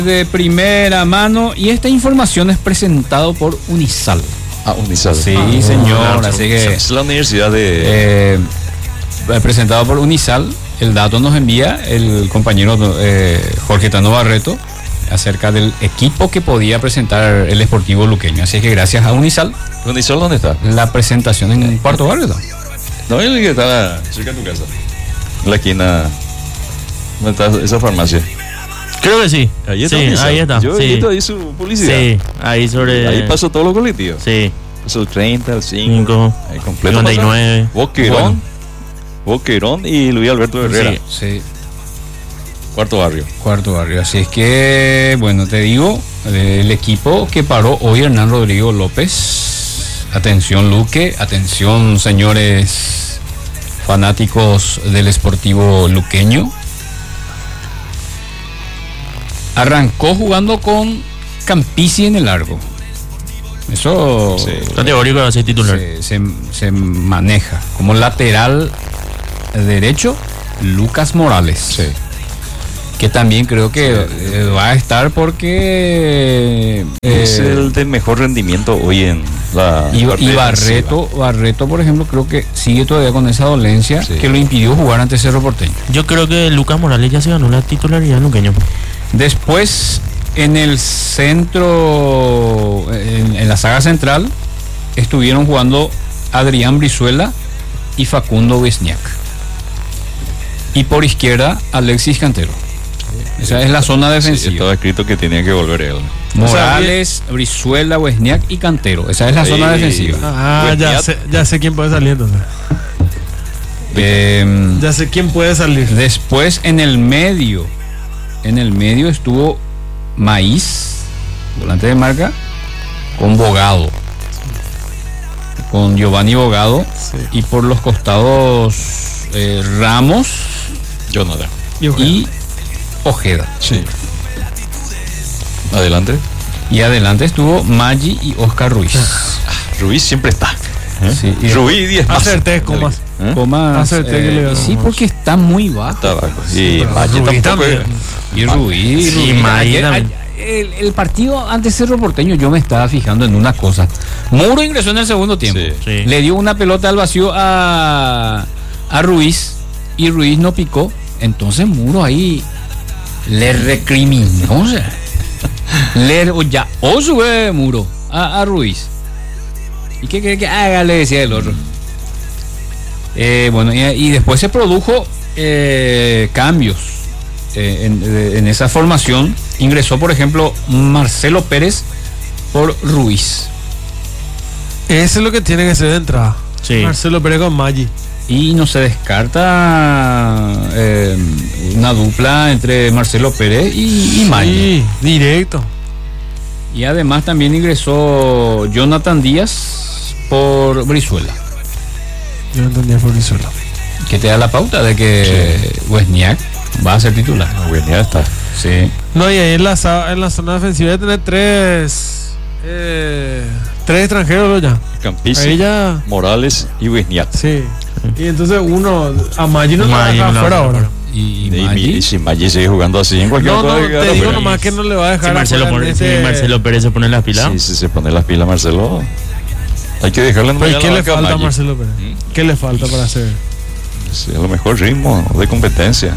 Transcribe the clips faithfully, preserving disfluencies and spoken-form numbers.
De primera mano, y esta información es presentado por Unisal. Ah, Unisal. Sí, ah, señor, claro, así que es la universidad de... eh, presentado por Unisal. El dato nos envía el compañero eh, Jorge Tano Barreto acerca del equipo que podía presentar el Sportivo Luqueño. Así que gracias a Unisal. ¿Unisal dónde está? La presentación en Cuarto Barrio, ¿no? No, el que está cerca de tu casa. En la esquina. ¿Dónde está esa farmacia? Creo que sí. Ahí está. Sí, Unisal. ahí está. Yo he Sí. visto ahí su publicidad. Sí, ahí sobre. Ahí pasó todos los colectivos. Sí. Pasó el treinta, el cinco. cinco, Ahí completo. cincuenta y nueve. Boquerón. Bueno. Boquerón y Luis Alberto Herrera. Sí. sí. Cuarto Barrio. Cuarto Barrio. Así es que, bueno, te digo, el equipo que paró hoy Hernán Rodrigo López. Atención, Luque. Atención, señores fanáticos del Sportivo Luqueño. Arrancó jugando con Campisi en el largo. Eso Sí. Categórico va a ser titular. se, se, se maneja. Como lateral derecho, Lucas Morales. Sí. Que también creo que eh, va a estar porque eh, Es el de mejor rendimiento hoy en la. y, parte y Barreto, defensiva. Barreto, por ejemplo, creo que sigue todavía con esa dolencia Sí. que lo impidió jugar ante Cerro Porteño. Yo creo que Lucas Morales ya se ganó la titularidad en Luqueño. Después, en el centro, en, en la saga central, estuvieron jugando Adrián Brizuela y Facundo Wisniak. Y por izquierda, Alexis Cantero. Esa es la zona Sí, defensiva. estaba escrito que tenía que volver él. Morales, Brizuela, Wisniak y Cantero. Esa es la Sí. zona defensiva. Ah, Buen ya día. sé, ya sé quién puede salir entonces. Eh, Ya sé quién puede salir. después, en el medio, en el medio estuvo Maíz, volante de marca, con Bogado. Con Giovanni Bogado. Sí. Y por los costados, eh, Ramos Jonathan. Y Ojeda. y Ojeda. Sí. Adelante. Y adelante estuvo Maggi y Oscar Ruiz. Ruiz siempre está. ¿Eh? Sí, y Ruiz diez más. Acerté, comas. ¿Eh? Coma, Acerté que le eh, sí, porque está muy bajo. Está abajo. Y pero Valle Ruiz tampoco. también. Y Ruiz, Sí, Ruiz. Maggi Ayer- también. a- el, el partido ante Cerro Porteño, yo me estaba fijando en una cosa. Muro ingresó en el segundo tiempo. Sí. Sí. Le dio una pelota al vacío a, a Ruiz y Ruiz no picó. Entonces Muro ahí le recriminó. O sea, le, o ya, o sube Muro a, a Ruiz. ¿Y qué quiere que haga? Le decía el otro. Eh, bueno, y, y después se produjo eh, cambios eh, en, de- en esa formación. Ingresó, por ejemplo, Marcelo Pérez por Ruiz. Eso es lo que tiene que ser de entrada. Sí. Marcelo Pérez con Maggi. Y no se descarta eh, una dupla entre Marcelo Pérez y, y Maggi. Sí, directo. Y además también ingresó Jonathan Díaz por Brizuela, Yo no entendía por eso. que te da la pauta de que Wisniak va a ser titular. Bueno, ya está. Sí. No, y ahí en la, sa- en la zona defensiva de tener tres. Eh, tres extranjeros ya. Campisi, Ahí ya. Morales y Wisniak. Sí. Y entonces uno. A Maggi no lo Maggi deja no lo afuera deja ahora. afuera. Y, y Y, Maggi, y si Maggi sigue jugando así en cualquier No, no, cosa, te queda digo afuera. nomás que no le va a dejar Si Marcelo, afuera pone- en si ese- Marcelo Pérez se pone las pilas. Sí, si se pone las pilas Marcelo, hay que dejarle en Pero ¿y la qué le banca falta a Maggi. Marcelo Pérez? ¿Mm? ¿Qué le falta para hacer? Sí, a lo mejor ritmo de competencia.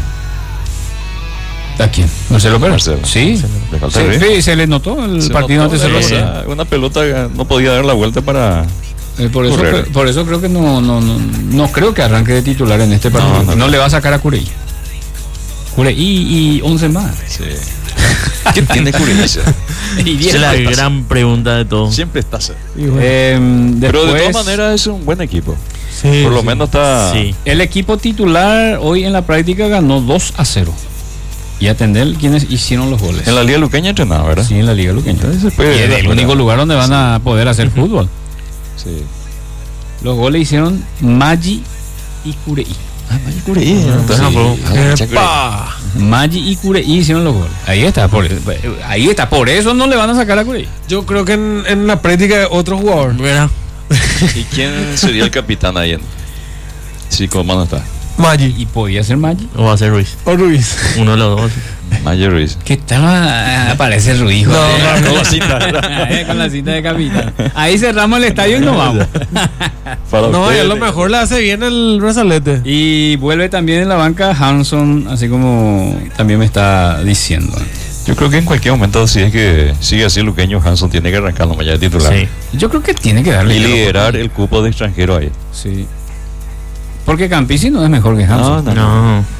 ¿a quién? Marcelo Pérez. Marcelo. Sí. Le falta Sí, ritmo. sí, se le notó el Se partido notó, antes de Cerro o Porteño. sea, una pelota no podía dar la vuelta para. Eh, por, eso, correr. cre- por eso creo que no, no, no, no creo que arranque de titular en este partido. No, No, no. le va a sacar a Curey. Curey y, y once más. Sí. ¿Qué tiene Curitiba? Y diez Esa es la más. gran pregunta de todo. Siempre está cerca. Y bueno, Eh, Pero de después, todas maneras es un buen equipo. sí, Por lo sí. menos está. Sí. el equipo titular hoy en la práctica ganó dos a cero. Y atender quienes hicieron los goles. En la Liga Luqueña entrenaba, ¿verdad? Sí, en la Liga Luqueña. Entonces se Y puede es ver el afuera. único lugar donde van a poder hacer fútbol. Sí. Los goles hicieron Maggi y Curey. Ah, Maggi Curey. Entonces, Sí. no, ah, Maggi Curey. ¡Epa! Maggi y Curey hicieron los goles. Ahí está, por, ahí está. Por eso no le van a sacar a Curey. Yo creo que en, en la práctica de otro jugador. ¿Verdad? ¿Y quién sería el capitán ahí? En... Sí, como no está. Maggi Y podía ser Maggi. O va a ser Ruiz. o Ruiz. Uno de los dos. Mayer Ruiz. ¿Qué tal ah, aparece Ruiz? No, joder? Con la cinta. Eh, con la cinta de capitán. Ahí cerramos el estadio y nos vamos. Para No, y ustedes, a lo mejor le hace bien el brazalete. Y vuelve también en la banca Hanson, así como también me está diciendo. Yo creo que en cualquier momento, si es que sigue así, Luqueño Hanson tiene que arrancar nomás ya de titular. Sí. Yo creo que tiene que darle Y ya la liderar oportunidad. el cupo de extranjero ahí. Sí. Porque Campisi no es mejor que Hanson. No, no, no. No.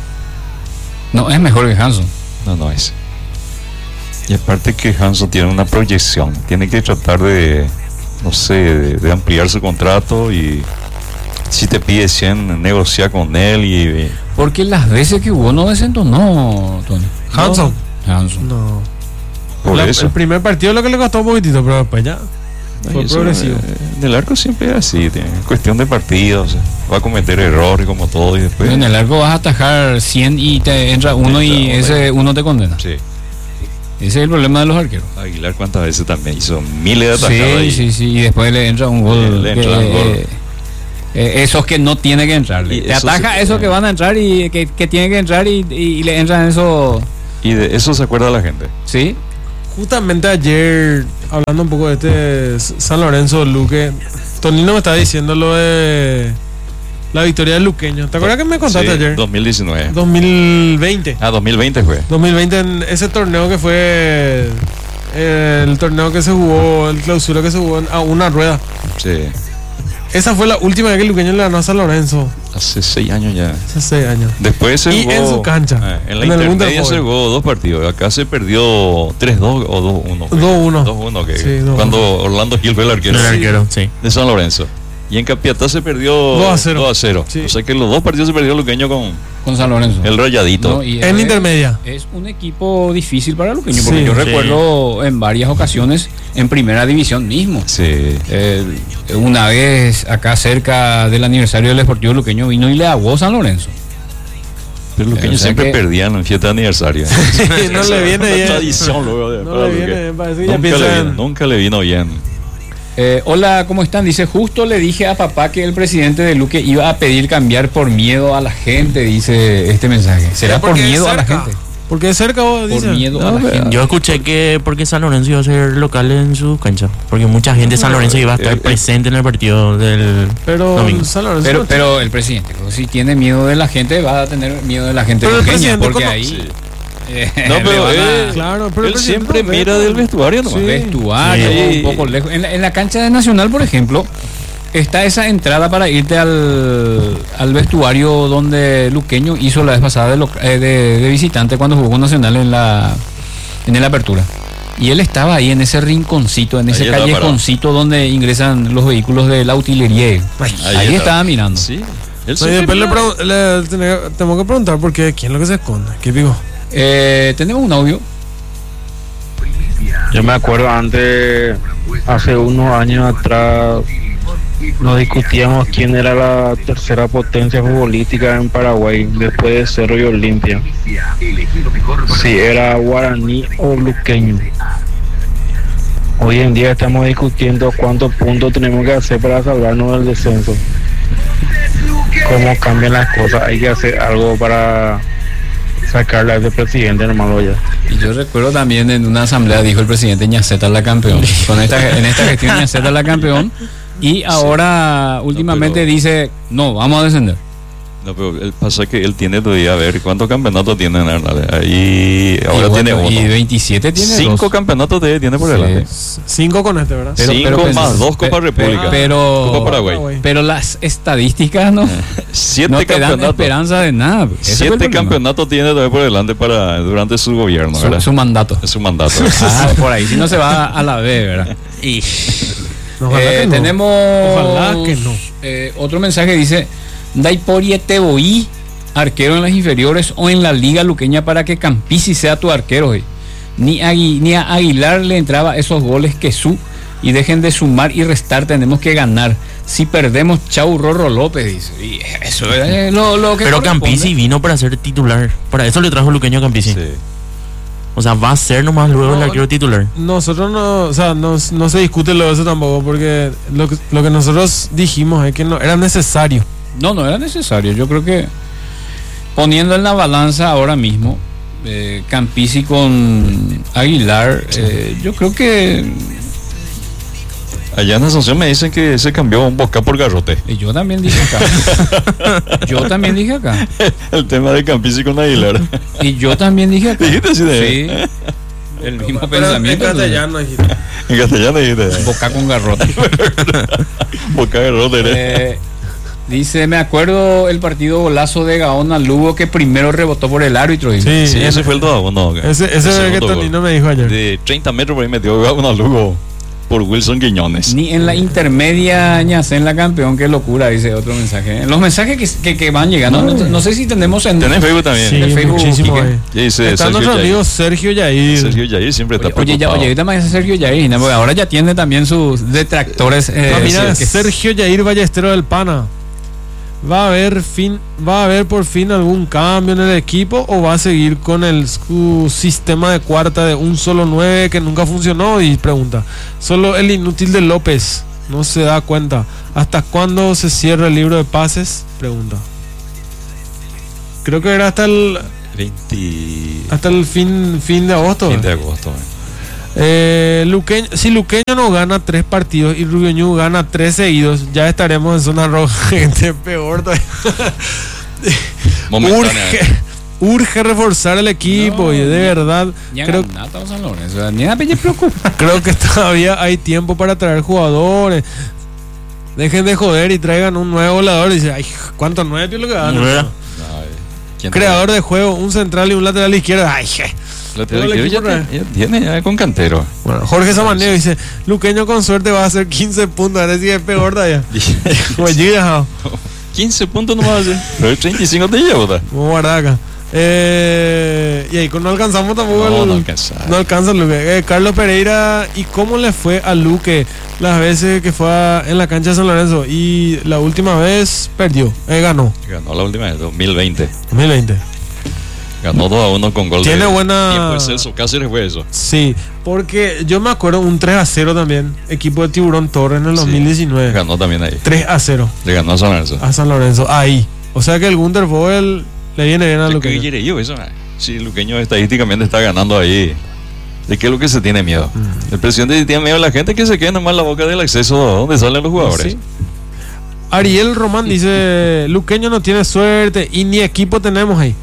No, es mejor que Hanson. No, no es. Y aparte que Hanson tiene una proyección. Tiene que tratar de, no sé, de, de ampliar su contrato y si te pide cien, negociar con él y... Porque las veces que hubo no desentonó, Tony. Hanson. Hanson. No. Por La- eso. El primer partido es lo que le costó un poquitito, pero después ya. Fue Eso, progresivo. eh, en el arco siempre es así, tiene cuestión de partidos, va a cometer errores como todo y después... En el arco vas a atajar cien y te entra uno y Entra, ese uno te condena. Sí. Ese es el problema de los arqueros. Aguilar cuántas veces también hizo miles de atajadas Sí, y- sí, sí. Y después le entra un gol. Le entra que, un gol. eh, eh, esos que no tiene que entrarle. Y Te eso ataja se- a esos que van a entrar y que, que tienen que entrar y, y le entran esos. y de eso se acuerda la gente. ¿Sí? Justamente ayer, hablando un poco de este S- San Lorenzo Luque, Tonino me estaba diciendo lo de la victoria del Luqueño. ¿Te acuerdas que me contaste Sí, ayer? dos mil diecinueve. dos mil veinte. Ah, dos mil veinte fue. dos mil veinte en ese torneo que fue eh, el torneo que se jugó, el clausura que se jugó en- a una rueda. Sí. Esa fue la última vez que el Luqueño le ganó a San Lorenzo, Hace seis años ya. hace seis años. Después se Y jugó, en su cancha, eh, en la en el intermedia Winter se Bowl. jugó dos partidos. Acá se perdió tres dos o dos uno. dos uno. dos uno que Sí, dos cuando Orlando Gil fue el arquero El arquero, sí. de San Lorenzo. Y en Capiatá se perdió dos a cero. dos a cero. Sí. O sea que los dos partidos se perdió el Luqueño con Con San Lorenzo. el rayadito. No, y En es- intermedia. Es un equipo difícil para Luqueño, porque Sí. yo Sí. recuerdo en varias ocasiones en primera división mismo. Sí. Eh, una vez acá cerca del aniversario del Deportivo Luqueño vino y le aguó San Lorenzo. Pero los O Luqueños sea siempre que- perdían en fiesta de aniversario. no le viene Una bien. tradición luego de- No para le Luque. viene bien, parece que ya Nunca, le piensan- vino, nunca le vino bien. Eh, hola, ¿cómo están? Dice, justo le dije a papá que el presidente de Luque iba a pedir cambiar por miedo a la gente, dice este mensaje. ¿Será por Porque es miedo a la cerca. gente? Porque es cerca, vos Por dices. miedo No, a la pero- gente. Yo escuché que porque San Lorenzo iba a ser local en su cancha. Porque mucha gente de San Lorenzo iba a estar Eh, eh. presente en el partido del Pero domingo. San Lorenzo Pero, no pero el presidente, pues, si tiene miedo de la gente, va a tener miedo de la gente Pero el luqueña, presidente porque cono- ahí... Sí. eh, No, le pero van a- él- Claro, pero el Él presidente siempre no ve, mira pues. del vestuario nomás. Sí. vestuario, Sí. un poco lejos. En la, en la cancha de Nacional, por ejemplo, está esa entrada para irte al, al vestuario donde Luqueño hizo la vez pasada de, loca- eh, de- de visitante cuando jugó Nacional en la en el Apertura. Y él estaba ahí en ese rinconcito, en Ahí ese estaba callejoncito donde ingresan los vehículos de la utilería. Ahí, estaba mirando. Sí. Él No, y siempre después le, mira. pregun- le tenía- tengo que preguntar por qué, quién es lo que se esconde. ¿Qué digo? Eh, tenemos un audio. Yo me acuerdo antes, hace unos años atrás, nos discutíamos quién era la tercera potencia futbolística en Paraguay después de Cerro y Olimpia. Si era Guaraní o Luqueño. Hoy en día estamos discutiendo cuántos puntos tenemos que hacer para salvarnos del descenso. Cómo cambian las cosas, hay que hacer algo para sacarle a ese presidente, hermano, ya. Y yo recuerdo también en una asamblea dijo el presidente Ñaceta es la campeón. Con esta, en esta gestión Ñaceta es la campeón. Y ahora últimamente pero- dice, no, vamos a descender. No, pero él pasa que él tiene todavía, a ver, ¿cuántos campeonatos tiene Hernán? Ahí ahora y, tiene bueno, uno. y veintisiete tiene Cinco dos. campeonatos todavía tiene por Sí. delante. Cinco con este, ¿verdad? Pero- Cinco pero- más dos pe- Copa pe- República. pero- Copa Paraguay. Pero las estadísticas no, Siete no te dan campeonatos. esperanza de nada. Ese fue el Siete problema. campeonatos tiene todavía por delante para durante su gobierno, ¿verdad? Su, su mandato. Es su mandato. Ah, por ahí, si no se va a la B, ¿verdad? Y Ojalá eh, que no. tenemos Ojalá que no. eh, otro mensaje dice Daiporie Teboí, arquero en las inferiores o en la liga luqueña para que Campisi sea tu arquero hoy. Ni, Agui- ni a Aguilar le entraba esos goles que su y dejen de sumar y restar, tenemos que ganar. Si perdemos, chau Rorro López, dice. Y eso es lo, lo que Pero corresponde. Campisi vino para ser titular. Para eso le trajo Luqueño a Campisi. Sí. O sea, va a ser nomás luego el No, arquero titular. Nosotros no, o sea, no, no se discute lo de eso tampoco, porque lo que, lo que nosotros dijimos es que no era necesario. No, no era necesario. Yo creo que poniendo en la balanza ahora mismo, eh, Campisi con Aguilar, eh, yo creo que Allá en Asunción me dicen que se cambió un Boca por Garrote. y yo también dije acá. Yo también dije acá. El tema de Campisi con Aguilar. Y yo también dije acá. ¿Dijiste así de- Sí. El mismo Pero pensamiento. en castellano, hijito. En castellano dijiste. Boca con garrote. Boca Garrote. ¿eh? Eh, dice, me acuerdo el partido golazo de Gaona Lugo que primero rebotó por el árbitro. dice. Sí, Sí, ese fue el dos a uno. Ese, ese es el que segundo Tonino gol. me dijo ayer. De treinta metros por ahí metió una Lugo por Wilson Quiñones. Ni en la intermedia ñacé en la campeón, qué locura, dice otro mensaje. En los mensajes que, que, que van llegando, no, no sé si tenemos en... Tenés Facebook también. Sí, el Facebook, muchísimo Quique. ahí. Y dice Está Sergio nuestro Yair. amigo Sergio Yair. Sergio Yair siempre está Oye, oye, ya, preocupado. oye, ahorita me dice Sergio Yair, ¿no? Porque ahora ya tiene también sus detractores. eh, Ah, mira, sí, que- Sergio Yair Ballestero del Pana. ¿Va a haber fin, va a haber por fin algún cambio en el equipo o va a seguir con el su sistema de cuarta de un solo nueve que nunca funcionó? Y pregunta, solo el inútil de López no se da cuenta. ¿Hasta cuándo se cierra el libro de pases? Pregunta. Creo que era hasta el veinte hasta el fin fin de agosto. de agosto. eh. Eh, Luqueño- si Luqueño no gana tres partidos y Rubio Ñu gana tres seguidos, ya estaremos en zona roja. Gente, peor todavía. Momentánea. urge, urge reforzar el equipo No, y de verdad Ya creo, ganamos San Lorenzo. Ni nada me preocupa. creo que todavía hay tiempo para traer jugadores. Dejen de joder y traigan un nuevo volador. Y dice, ay, ¿cuántos nueve es lo que ganan? Nueve. Ay, ¿quién te- Creador de juego, un central y un lateral izquierdo. Ay, je. Lateral todo el izquierdo ya equipo te- ya tiene ya con cantero. Bueno, Jorge Samaneo dice, Luqueño con suerte va a hacer quince puntos. Ahora sí es peor todavía. Como Gida, quince puntos no va a hacer. Pero treinta y cinco te llevo. ¿tá? vamos a guardar acá. Eh, y ahí no alcanzamos tampoco No, el- no alcanza. no alcanza Luque. Eh, Carlos Pereira, ¿y cómo le fue a Luque las veces que fue a- en la cancha de San Lorenzo? Y la última vez perdió, eh, ganó, Ganó la última vez, dos mil veinte. dos mil veinte. Ganó dos a uno con gol Tiene de buena- tiempo de Celso Cáceres fue eso. Sí, porque yo me acuerdo un tres a cero también, equipo de Tiburón Torres en el dos mil diecinueve. Ganó también ahí. tres a cero Le ganó a San Lorenzo. a San Lorenzo, ahí. O sea que el Gunter Vogel le viene bien a ¿De Luque. qué quiere yo eso? eh? Sí, Luqueño estadísticamente está ganando ahí. ¿De qué es lo que se tiene miedo? Mm. El presidente tiene miedo a la gente que se quede nomás en la boca del acceso a donde salen los jugadores. Sí. Ariel Román dice, Luqueño no tiene suerte y ni equipo tenemos ahí.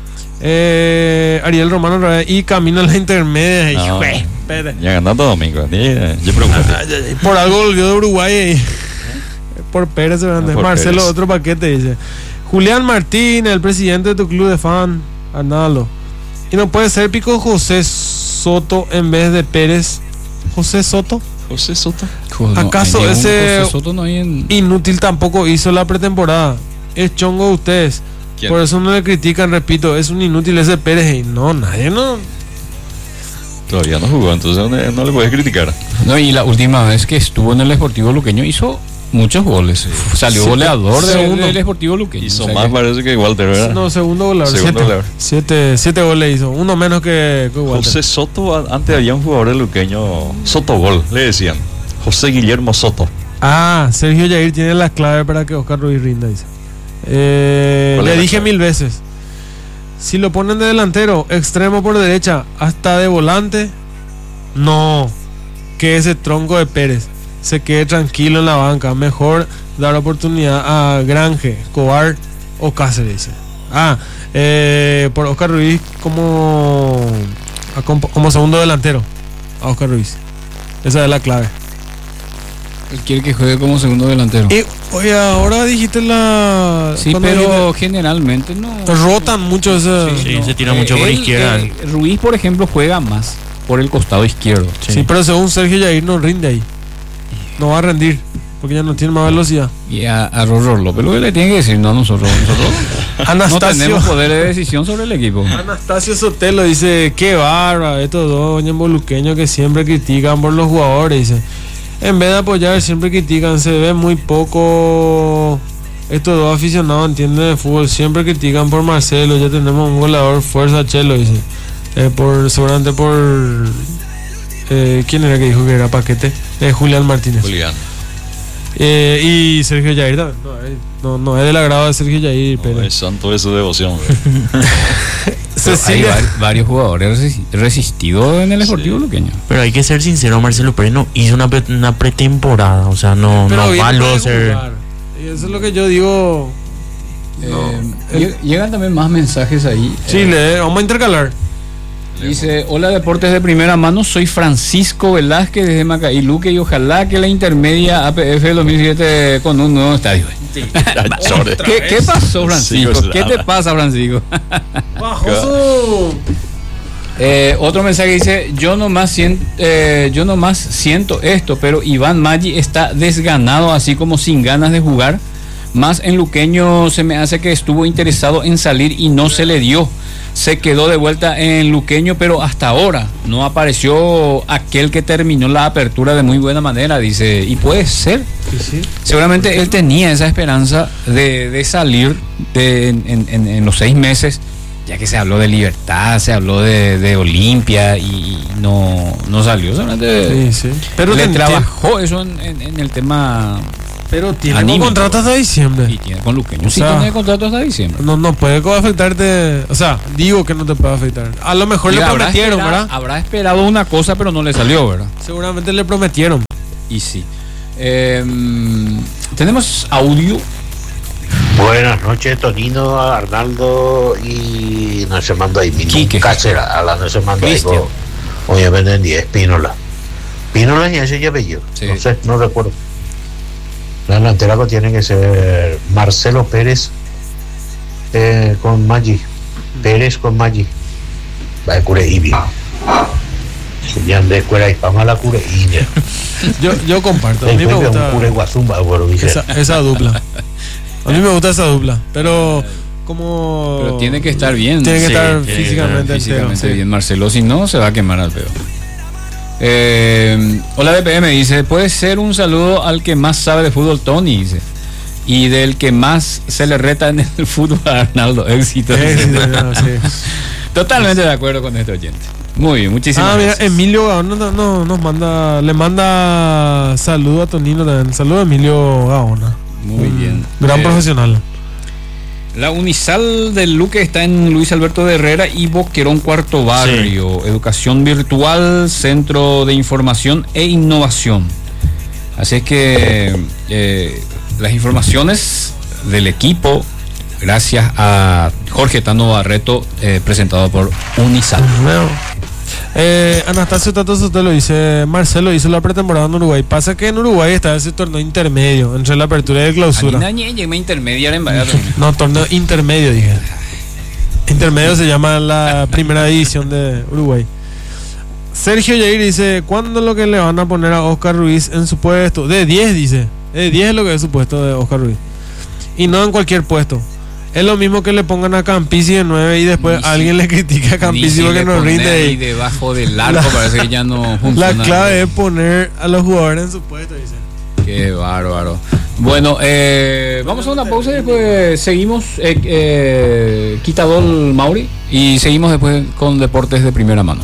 Eh, Ariel Román otra vez, y camino a la intermedia. Y, No. jue, espere. Ya ganando domingo. Ni, eh, yo preocupate. Ay, ay, ay, por algo volvió de Uruguay. ahí. Por Pérez Hernández. Por Marcelo, Pérez. otro paquete, dice. Julián Martín, el presidente de tu club de fan. Arnaldo. Y no puede ser pico José Soto en vez de Pérez. José Soto. José Soto. Joder, no, ¿Acaso hay ningún ese- José Soto no hay en... Inútil tampoco hizo la pretemporada. Es chongo de ustedes. ¿Quién? Por eso no le critican, repito, es un inútil ese Pérez. Y no, nadie no. Todavía no jugó, entonces no, no le puedes criticar. No, y la última vez que estuvo en el Sportivo Luqueño hizo muchos goles. Salió Siete- goleador de- segundo. del Sportivo Luqueño. Hizo O sea más que- parece que Walter, ¿verdad? No, segundo goleador. Segundo Siete, goleador. siete, siete goles hizo. Uno menos que, que Walter. José Soto, a- antes había un jugador de Luqueño, Sotogol, le decían. José Guillermo Soto. Ah, Sergio Yair tiene las claves para que Oscar Ruiz rinda, dice. Eh, ¿Cuál le es la dije clave? mil veces. Si lo ponen de delantero, extremo por derecha, hasta de volante, no. Que ese tronco de Pérez se quede tranquilo en la banca. Mejor dar oportunidad a Granje, Escobar o Cáceres, dice. Ah, eh, por Oscar Ruiz como, a comp- como segundo delantero. A Oscar Ruiz. Esa es la clave. Él quiere que juegue como segundo delantero. Y, oye, ahora dijiste la. Sí, cuando pero generalmente no. dijiste- rotan mucho ese. Sí, no. se tira mucho por él, izquierda. eh, Ruiz, por ejemplo, juega más por el costado izquierdo. Sí, pero según Sergio Yair no rinde ahí. No va a rendir. Porque ya no tiene más velocidad. Y a, a Rorro López lo que le tiene que decir, no a nosotros. Nosotros no Anastasio. tenemos poder de decisión sobre el equipo. Anastasio Sotelo dice: qué barba, estos dos ñemboluqueños que siempre critican por los jugadores. Dice: en vez de apoyar, siempre critican. Se ve muy poco. Estos dos aficionados entienden de fútbol. Siempre critican por Marcelo. Ya tenemos un goleador, fuerza Chelo. Dice: eh, por, seguramente por. Eh, ¿Quién era que dijo que era Paquete? Eh, Julián Martínez. Julián. Eh, y Sergio Yair también. No, eh, no, no es del agrado de Sergio Yair, pero. No, es santo de su devoción. ¿verdad? Hay Cecilia. va- varios jugadores resi- resistidos en el Sportivo Luqueño. Pero hay que ser sincero, Marcelo Pérez no hizo una, pre- una pretemporada, o sea, no, Pero no viene valo para ser. jugar. Y eso es lo que yo digo. Eh, el- lleg- llegan también más mensajes ahí. Eh, Chile, vamos a intercalar. dice, hola Deportes de primera mano, soy Francisco Velázquez desde Macaí Luque y ojalá que la intermedia A P F dos mil siete con un nuevo estadio. ¿Qué, ¿Qué pasó, Francisco? Sí, ¿Qué te pasa, Francisco? Bajo su. Eh, otro mensaje dice, yo nomás, siento, eh, yo nomás siento esto, pero Iván Maggi está desganado, así como sin ganas de jugar. Más en Luqueño se me hace que estuvo interesado en salir y no se le dio. Se quedó de vuelta en Luqueño, pero hasta ahora no apareció aquel que terminó la apertura de muy buena manera, dice. Y puede ser. Seguramente él tenía esa esperanza de, de salir de, en, en- en los seis meses, ya que se habló de Libertad, se habló de, de Olimpia y, y no, no salió. Seguramente Sí, sí. Pero le ten- trabajó eso en, en- en el tema. Pero tiene Anímico. un contrato hasta diciembre. Y tiene con Luqueño. O Sí, sea, tiene contrato hasta diciembre. No, no puede co- afectarte. O sea, digo que no te puede afectar. A lo mejor Y le habrá prometieron, esperado- ¿verdad? Habrá esperado una cosa, pero no le salió, ¿verdad? Seguramente le prometieron. Y sí. Eh, tenemos audio. Buenas noches, Tonino, Arnaldo y no se manda ahí mismo. Quique. Cáceres, a la no se manda ahí. Cristian. Obviamente ni Espínola. Espínola y ese ya apellido. Sí. No sé, no recuerdo. La delantera que tiene que ser Marcelo Pérez eh, con Maggi. Pérez con Maggi. Va de Cureibi. Ya de escuela y pama la Cureiña. Yo, yo comparto. A mí me Un gusta cure guazumba, bueno, dice. esa, esa dupla. A mí me gusta esa dupla. Pero como. Pero tiene que estar bien. Tiene que Sí, estar tiene que físicamente, estar físicamente entero, sí. bien, Marcelo. Si no, se va a quemar al pedo. Eh, hola D P M, dice, puede ser un saludo al que más sabe de fútbol, Tony, dice. Y del que más se le reta en el fútbol a Arnaldo. Éxito. Sí, dice. sí, no, sí. Totalmente de acuerdo con este oyente. Muy bien, muchísimas Ah, mira, gracias. Emilio Gaona no, no, nos manda, le manda saludo a Tonino también. Saludo a Emilio Gaona. Muy Un bien. Gran Eh, profesional. La Unisal del Luque está en Luis Alberto de Herrera y Boquerón Cuarto Barrio. Educación virtual, centro de información e innovación. Así es que eh, las informaciones del equipo, gracias a Jorge Tano Barreto, eh, presentado por Unisal. Bueno. Eh, Anastasio Tato Sotelo dice, Marcelo hizo la pretemporada en Uruguay. Pasa que en Uruguay está ese torneo intermedio entre la apertura y la clausura. Intermediar en Valladolid. No, torneo intermedio, dije. Intermedio se llama la primera división de Uruguay. Sergio Yair dice, ¿cuándo es lo que le van a poner a Oscar Ruiz en su puesto? De diez, dice. De diez es lo que es su puesto de Oscar Ruiz. Y no en cualquier puesto. Es lo mismo que le pongan a Campisi de nueve y después Ni si- alguien le critica a Campisi Ni si porque le no pone rinde. ahí Y debajo del arco, La- parece que ya no la funciona. clave es poner a los jugadores en su puesto, dice. Qué bárbaro. Bueno, eh, vamos a una pausa y después seguimos. Eh, eh, Quitadol Mauri y seguimos después con deportes de primera mano.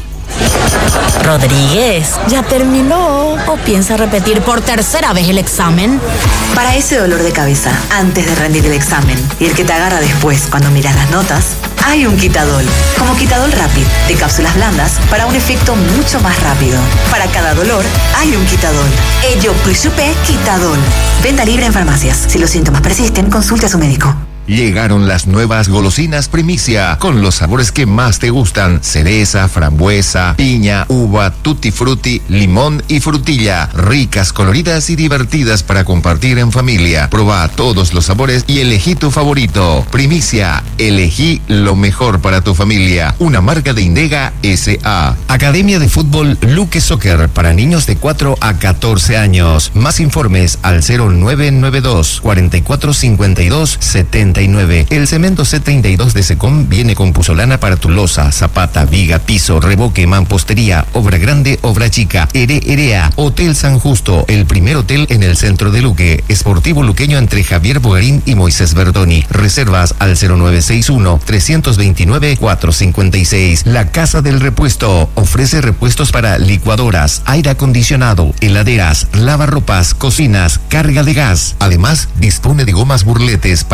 Rodríguez, ¿ya terminó o piensa repetir por tercera vez el examen? Para ese dolor de cabeza antes de rendir el examen y el que te agarra después cuando miras las notas, hay un Quitadol. Como Quitadol Rapid, de cápsulas blandas para un efecto mucho más rápido. Para cada dolor, hay un Quitadol. Ello Prisupe Quitadol. Venta libre en farmacias. Si los síntomas persisten, consulte a su médico. Llegaron las nuevas golosinas Primicia, con los sabores que más te gustan: cereza, frambuesa, piña, uva, tutti frutti, limón y frutilla. Ricas, coloridas y divertidas para compartir en familia. Proba todos los sabores y elegí tu favorito. Primicia, elegí lo mejor para tu familia. Una marca de Indega S A. Academia de Fútbol Luque Soccer para niños de cuatro a catorce años. Más informes al cero nueve nueve dos, cuatro cuatro cinco dos, siete nueve. El cemento C treinta y dos de Secom viene con puzolana para tu losa, zapata, viga, piso, revoque, mampostería, obra grande, obra chica. Ere Erea, Hotel San Justo, el primer hotel en el centro de Luque. Esportivo luqueño entre Javier Bogarín y Moisés Verdoni. Reservas al cero nueve seis uno, tres dos nueve, cuatro cinco seis. La Casa del Repuesto ofrece repuestos para licuadoras, aire acondicionado, heladeras, lavarropas, cocinas, carga de gas. Además, dispone de gomas burletes para heladeras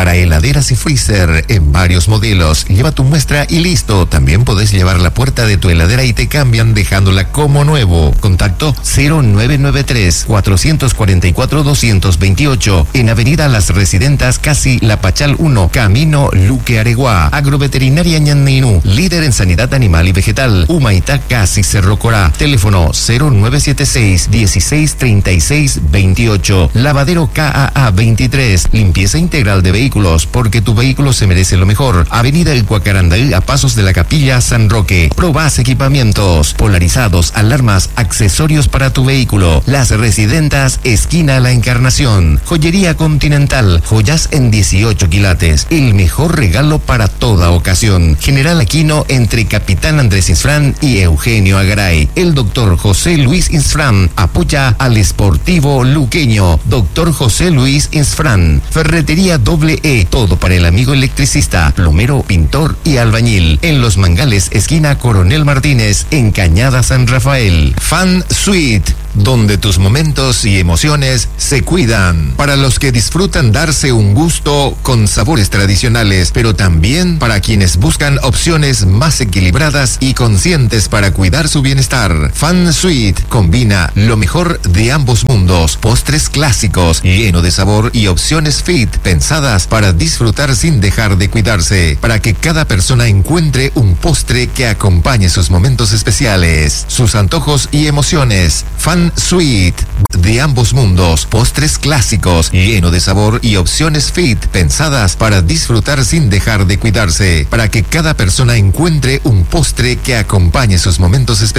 heladeras y freezer en varios modelos. Lleva tu muestra y listo. También podés llevar la puerta de tu heladera y te cambian dejándola como nuevo. Contacto cero nueve nueve tres, cuatro cuatro cuatro, dos dos ocho en Avenida Las Residentas, Casi La Pachal uno, Camino Luque Areguá. Agroveterinaria Ñandinú, líder en sanidad animal y vegetal. Humaitá, Casi Cerro Corá. Teléfono cero nueve siete seis, dieciséis treinta y seis veintiocho. Lavadero K A A veintitrés. Limpieza integral de vehículos, porque tu vehículo se merece lo mejor. Avenida El Cuacarandaí, a pasos de la Capilla San Roque. Probás equipamientos, polarizados, alarmas, accesorios para tu vehículo. Las Residentas, esquina La Encarnación. Joyería Continental, joyas en dieciocho quilates. El mejor regalo para toda ocasión. General Aquino, entre Capitán Andrés Insfrán y Eugenio Agaray. El doctor José Luis Insfrán apoya al Sportivo Luqueño. Doctor José Luis Insfrán. Ferretería Doble E, todo para el amigo electricista, plomero, pintor y albañil. En Los Mangales, esquina Coronel Martínez, en Cañada San Rafael. Fan Suite, donde tus momentos y emociones se cuidan. Para los que disfrutan darse un gusto con sabores tradicionales, pero también para quienes buscan opciones más equilibradas y conscientes para cuidar su bienestar. Fan Suite combina lo mejor de ambos mundos. Postres clásicos, lleno de sabor, y opciones fit pensadas para disfrutar sin dejar de cuidarse, para que cada persona encuentre un postre que acompañe sus momentos especiales, sus antojos y emociones. Fan Suite, de ambos mundos. Postres clásicos, lleno de sabor, y opciones fit pensadas para disfrutar sin dejar de cuidarse, para que cada persona encuentre un postre que acompañe sus momentos especiales.